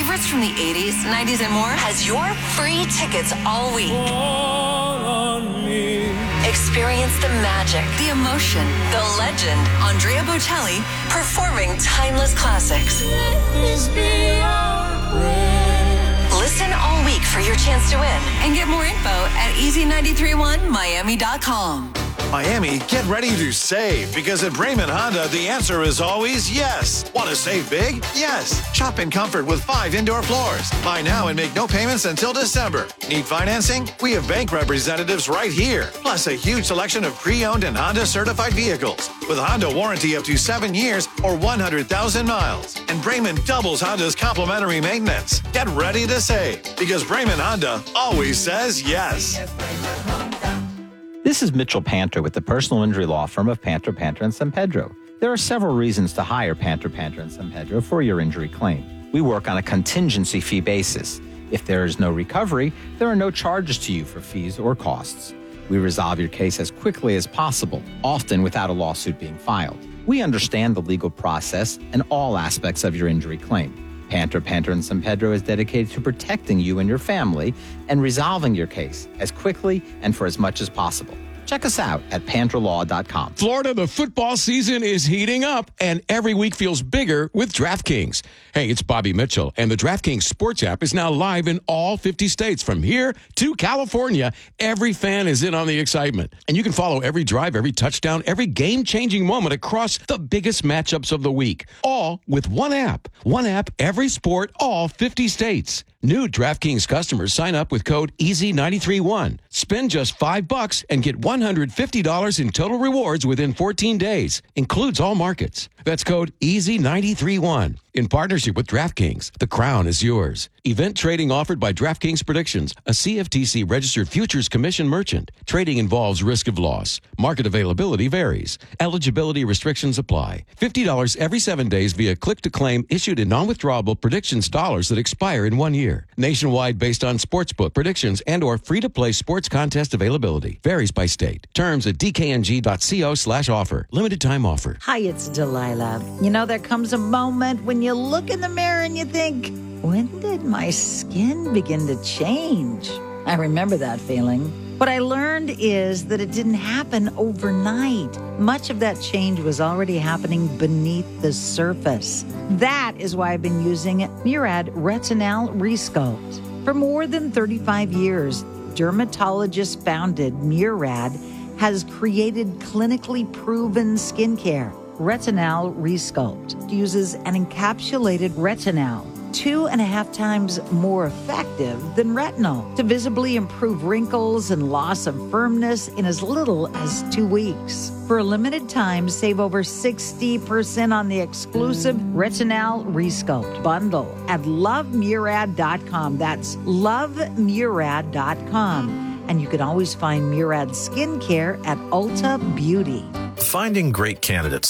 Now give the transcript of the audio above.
favorites from the 80s, 90s, and more has your free tickets all week. Experience the magic, the emotion, the legend. Andrea Bocelli performing timeless classics. Listen all week for your chance to win and get more info at easy931miami.com. Miami, get ready to save, because at Raymond Honda, the answer is always yes. Want to save big? Yes. Shop in comfort with 5 indoor floors. Buy now and make no payments until December. Need financing? We have bank representatives right here. Plus a huge selection of pre-owned and Honda certified vehicles with Honda warranty up to 7 years or 100,000 miles. And Raymond doubles Honda's complimentary maintenance. Get ready to save, because Raymond Honda always says yes. This is Mitchell Panter with the personal injury law firm of Panter, Panter & San Pedro. There are several reasons to hire Panter, Panter & San Pedro for your injury claim. We work on a contingency fee basis. If there is no recovery, there are no charges to you for fees or costs. We resolve your case as quickly as possible, often without a lawsuit being filed. We understand the legal process and all aspects of your injury claim. Panter, Panter & San Pedro is dedicated to protecting you and your family and resolving your case as quickly and for as much as possible. Check us out at panterlaw.com. Florida, the football season is heating up, and every week feels bigger with DraftKings. Hey, it's Bobby Mitchell, and the DraftKings Sports app is now live in all 50 states. From here to California, every fan is in on the excitement. And you can follow every drive, every touchdown, every game-changing moment across the biggest matchups of the week, all with one app. One app, every sport, all 50 states. New DraftKings customers sign up with code EASY931. Spend just $5 and get $150 in total rewards within 14 days. Includes all markets. That's code EASY931. In partnership with DraftKings, the crown is yours. Event trading offered by DraftKings Predictions, a CFTC registered futures commission merchant. Trading involves risk of loss. Market availability varies. Eligibility restrictions apply. $50 every 7 days via click-to-claim issued in non-withdrawable predictions dollars that expire in 1 year. Nationwide based on sportsbook predictions and or free-to-play sports contest availability. Varies by state. Terms at dkng.co/offer. Limited time offer. Hi, it's Delilah. You know, there comes a moment when you look in the mirror and you think, when did my skin begin to change? I remember that feeling. What I learned is that it didn't happen overnight. Much of that change was already happening beneath the surface. That is why I've been using Murad Retinol Resculpt. For more than 35 years, dermatologist-founded Murad has created clinically proven skincare. Retinol Resculpt uses an encapsulated retinol, 2.5 times more effective than retinol, to visibly improve wrinkles and loss of firmness in as little as 2 weeks. For a limited time, save over 60% on the exclusive Retinol Resculpt bundle at lovemurad.com. That's lovemurad.com. And you can always find Murad Skincare at Ulta Beauty. Finding great candidates